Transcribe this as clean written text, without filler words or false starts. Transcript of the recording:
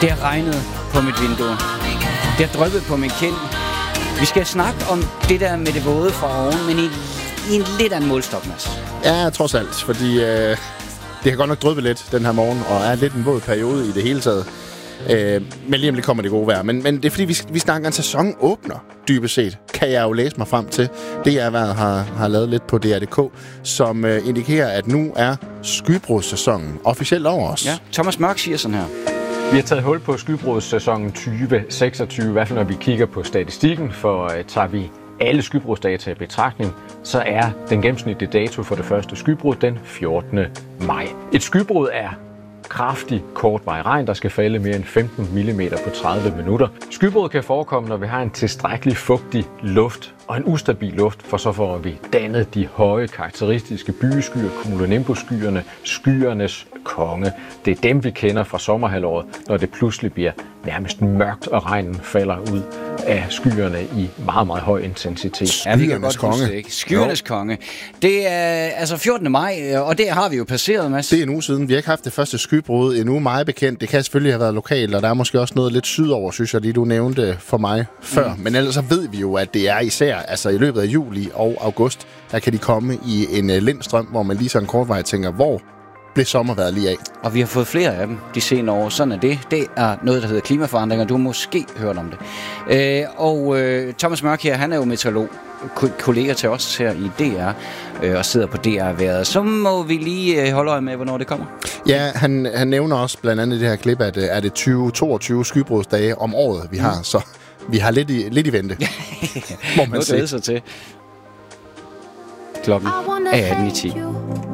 Det har regnet på mit vindue. Det har dryppet på min kind. Vi skal snakke om det der med det våde fra oven, men i en lidt anden målstok, Mads. Ja, trods alt, fordi det har godt nok dryppet lidt den her morgen, og er lidt en våd periode i det hele taget. Men lige om lidt kommer det gode vejr. Men det er fordi, vi snakker en sæson åbner, dybest set, kan jeg jo læse mig frem til. DR har lavet lidt på DR.dk, som indikerer, at nu er skybrudssæsonen officielt over os. Ja, Thomas Mørk siger sådan her. Vi har taget hul på skybrudssæsonen 2026, i hvert fald når vi kigger på statistikken, for tager vi alle skybrudsdata i betragtning, så er den gennemsnitlige dato for det første skybrud den 14. maj. Et skybrud er kraftig kortvarig regn, der skal falde mere end 15 mm på 30 minutter. Skybrud kan forekomme, når vi har en tilstrækkelig fugtig luft og en ustabil luft, for så får vi dannet de høje karakteristiske byskyer, cumulonimbus-skyerne, skyernes konge. Det er dem, vi kender fra sommerhalvåret, når det pludselig bliver nærmest mørkt, og regnen falder ud af skyerne i meget, meget høj intensitet. Ja, vi kan godt huske det, ikke? Skyernes konge. Det er altså 14. maj, og det har vi jo passeret, Mads. Det er en uge siden. Vi har ikke haft det første skybrud endnu, meget bekendt. Det kan selvfølgelig have været lokalt, og der er måske også noget lidt sydover, synes jeg lige, du nævnte for mig før. Men ellers så ved vi jo, at det er især altså i løbet af juli og august, der kan de komme i en lindstrøm, hvor man lige så en kort vej tænker, hvor blev sommervejret lige af. Og vi har fået flere af dem de senere år. Sådan er det. Det er noget, der hedder klimaforandringer. Du har måske hørt om det. Thomas Mørk her, han er jo meteorolog, kollega til os her i DR, og sidder på DR-været. Så må vi lige holde øje med, hvornår det kommer. Ja, han nævner også blandt andet det her klip, at er det 20-22 skybrudsdage om året, vi har. Så vi har lidt i vente. Må man se sig til. Klokken er 18:10.